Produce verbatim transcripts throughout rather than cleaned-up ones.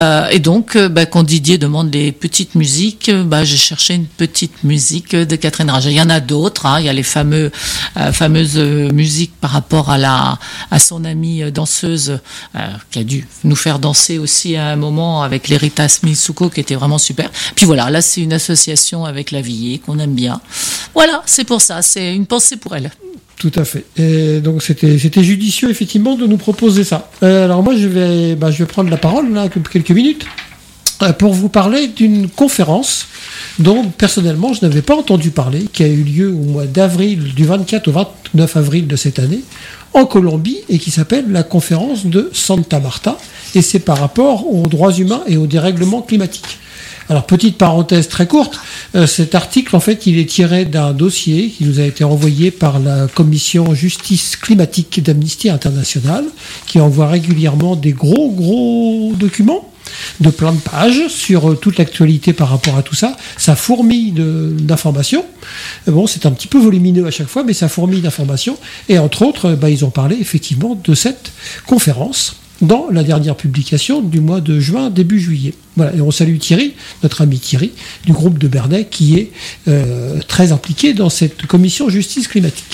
Euh, et donc, euh, bah, quand Didier demande des petites musiques, euh, bah, j'ai cherché une petite musique de Catherine Rager. Il y en a d'autres, hein. Il y a les fameux, euh, fameuses euh, musiques par rapport à la, à son amie euh, danseuse, euh, qui a dû nous faire danser aussi à un moment avec l'Erita Smith-Souko, qui était vraiment super. Puis voilà, là, c'est une association avec la Villée qu'on aime bien. Voilà, c'est pour ça, c'est une pensée pour elle. Tout à fait. Et donc c'était c'était judicieux effectivement de nous proposer ça. Euh, alors moi je vais bah, je vais prendre la parole là quelques minutes euh, pour vous parler d'une conférence dont personnellement je n'avais pas entendu parler, qui a eu lieu au mois d'avril, du vingt-quatre au vingt-neuf avril de cette année en Colombie, et qui s'appelle la conférence de Santa Marta, et c'est par rapport aux droits humains et au dérèglement climatique. Alors, petite parenthèse très courte, euh, cet article, en fait, il est tiré d'un dossier qui nous a été envoyé par la commission justice climatique d'Amnesty International, qui envoie régulièrement des gros, gros documents de plein de pages sur euh, toute l'actualité par rapport à tout ça. Ça fourmille de, d'informations. Bon, c'est un petit peu volumineux à chaque fois, mais ça fourmille d'informations. Et entre autres, euh, bah, ils ont parlé effectivement de cette conférence dans la dernière publication du mois de juin, début juillet. Voilà, et on salue Thierry, notre ami Thierry, du groupe de Bernay, qui est euh, très impliqué dans cette commission justice climatique.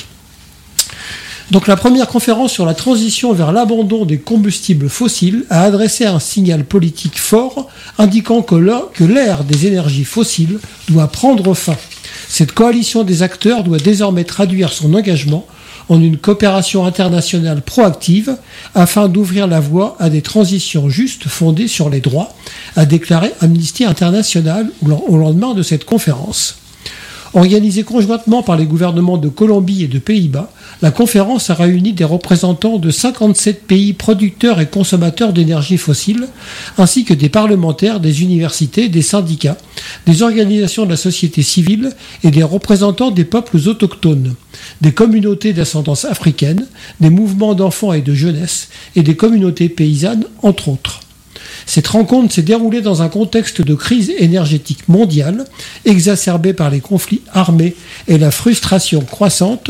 Donc la première conférence sur la transition vers l'abandon des combustibles fossiles a adressé un signal politique fort, indiquant que l'ère des énergies fossiles doit prendre fin. Cette coalition des acteurs doit désormais traduire son engagement en une coopération internationale proactive afin d'ouvrir la voie à des transitions justes fondées sur les droits, a déclaré Amnesty International au lendemain de cette conférence. Organisée conjointement par les gouvernements de Colombie et de Pays-Bas, la conférence a réuni des représentants de cinquante-sept pays producteurs et consommateurs d'énergie fossile, ainsi que des parlementaires, des universités, des syndicats, des organisations de la société civile et des représentants des peuples autochtones, des communautés d'ascendance africaine, des mouvements d'enfants et de jeunesse et des communautés paysannes, entre autres. Cette rencontre s'est déroulée dans un contexte de crise énergétique mondiale, exacerbée par les conflits armés et la frustration croissante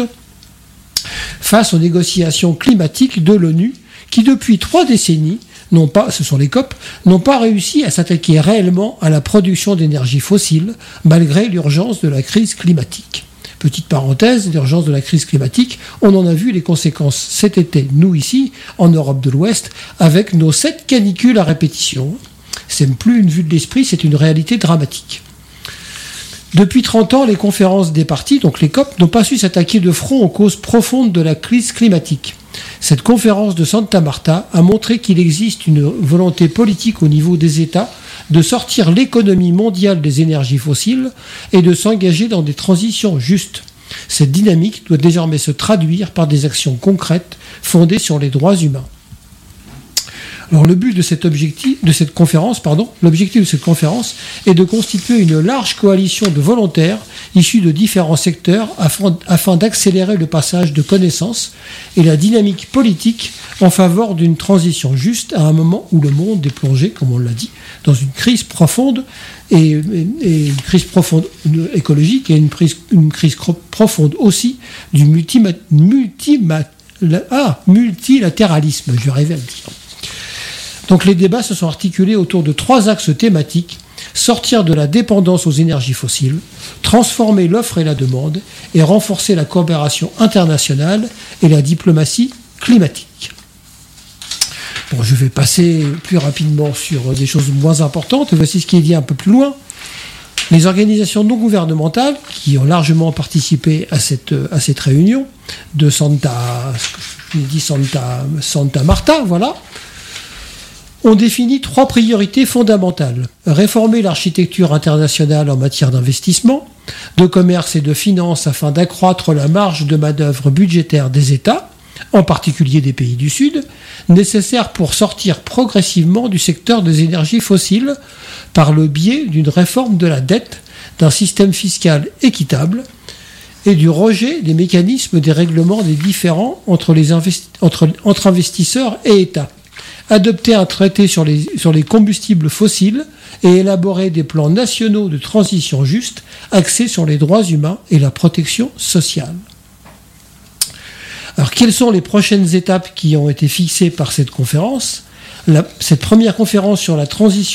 face aux négociations climatiques de l'ONU, qui depuis trois décennies, n'ont pas, ce sont les COP, n'ont pas réussi à s'attaquer réellement à la production d'énergie fossile, malgré l'urgence de la crise climatique. Petite parenthèse, l'urgence de la crise climatique, on en a vu les conséquences cet été, nous ici, en Europe de l'Ouest, avec nos sept canicules à répétition. C'est plus une vue de l'esprit, c'est une réalité dramatique. Depuis trente ans, les conférences des parties, donc les COP, n'ont pas su s'attaquer de front aux causes profondes de la crise climatique. Cette conférence de Santa Marta a montré qu'il existe une volonté politique au niveau des États de sortir l'économie mondiale des énergies fossiles et de s'engager dans des transitions justes. Cette dynamique doit désormais se traduire par des actions concrètes fondées sur les droits humains. Alors le but de cet objectif, de cette conférence, pardon, l'objectif de cette conférence est de constituer une large coalition de volontaires issus de différents secteurs afin, afin d'accélérer le passage de connaissances et la dynamique politique en faveur d'une transition juste à un moment où le monde est plongé, comme on l'a dit, dans une crise profonde et, et, et une crise profonde écologique et une, prise, une crise profonde aussi du multima, multima, ah, multilatéralisme, je vais arriver à le dire. Donc les débats se sont articulés autour de trois axes thématiques: sortir de la dépendance aux énergies fossiles, transformer l'offre et la demande, et renforcer la coopération internationale et la diplomatie climatique. Bon, je vais passer plus rapidement sur des choses moins importantes. Voici ce qui est dit un peu plus loin. Les organisations non gouvernementales, qui ont largement participé à cette, à cette réunion de Santa, je dis Santa, Santa Marta, voilà, ont défini trois priorités fondamentales: réformer l'architecture internationale en matière d'investissement, de commerce et de finances afin d'accroître la marge de manœuvre budgétaire des États, en particulier des pays du Sud, nécessaire pour sortir progressivement du secteur des énergies fossiles par le biais d'une réforme de la dette, d'un système fiscal équitable et du rejet des mécanismes des règlements des différends entre, les investi- entre, entre investisseurs et États. Adopter un traité sur les, sur les combustibles fossiles et élaborer des plans nationaux de transition juste axés sur les droits humains et la protection sociale. Alors, quelles sont les prochaines étapes qui ont été fixées par cette conférence ? La, Cette première conférence sur la transition